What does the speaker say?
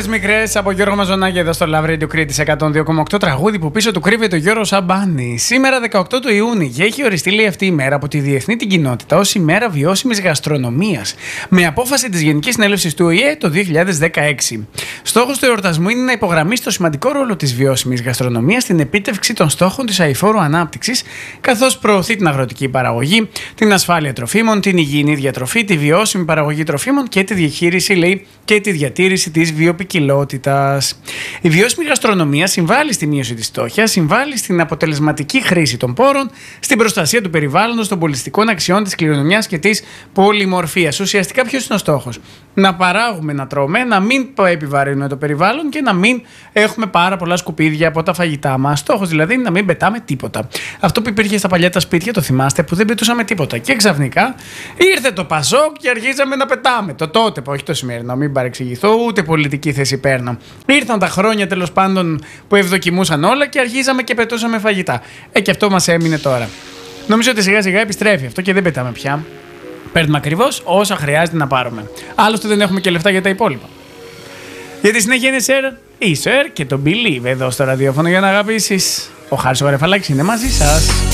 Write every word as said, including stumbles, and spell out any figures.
Ώρες μικρές από Γιώργο Μαζονάκη εδώ στο Love Radio Κρήτης εκατόν δύο κόμμα οκτώ, τραγούδι που πίσω του κρύβεται ο Γιώργος Σαμπάνη. Σήμερα δεκαοκτώ του Ιούνιου και έχει οριστεί λέει αυτή η μέρα από τη διεθνή την κοινότητα ως ημέρα βιώσιμης γαστρονομίας με απόφαση της Γενικής Συνέλευσης του Ο Η Ε το δύο χιλιάδες δεκαέξι. Στόχος του εορτασμού είναι να υπογραμμίσει το σημαντικό ρόλο της βιώσιμης γαστρονομίας στην επίτευξη των στόχων της αειφόρου ανάπτυξης, καθώς προωθεί την αγροτική παραγωγή, την ασφάλεια τροφίμων, την υγιεινή διατροφή, τη βιώσιμη παραγωγή τροφίμων και τη διαχείριση λέει και τη διατήρηση της βιοποικιλότητας. Η βιώσιμη γαστρονομία συμβάλλει στη μείωση της φτώχειας, συμβάλλει στην αποτελεσματική χρήση των πόρων, στην προστασία του περιβάλλοντος, των πολιστικών αξιών, της κληρονομιάς και της πολυμορφίας. Ουσιαστικά, ποιος είναι ο στόχος? Να παράγουμε, να τρώμε, να μην επιβαρύνουμε το περιβάλλον και να μην έχουμε πάρα πολλά σκουπίδια από τα φαγητά μας. Στόχος δηλαδή είναι να μην πετάμε τίποτα. Αυτό που υπήρχε στα παλιά τα σπίτια, το θυμάστε, που δεν πετούσαμε τίποτα. Και ξαφνικά ήρθε το Πασόκ και αρχίζαμε να πετάμε. Το τότε, όχι το σημερινό, μην παρεξηγηθώ, ούτε πολιτική θέση παίρνω. Ήρθαν τα χρόνια τέλος πάντων που ευδοκιμούσαν όλα και αρχίζαμε και πετούσαμε φαγητά. Ε, και αυτό μας έμεινε τώρα. Νομίζω ότι σιγά σιγά επιστρέφει αυτό και δεν πετάμε πια. Παίρνουμε ακριβώς όσα χρειάζεται να πάρουμε. Άλλωστε δεν έχουμε και λεφτά για τα υπόλοιπα. Για τη συνέχεια είναι Σερ, η Σερ και το Believe εδώ στο ραδιόφωνο για να αγαπήσεις. Ο Χάρης ο Γαρεφαλάκης είναι μαζί σας.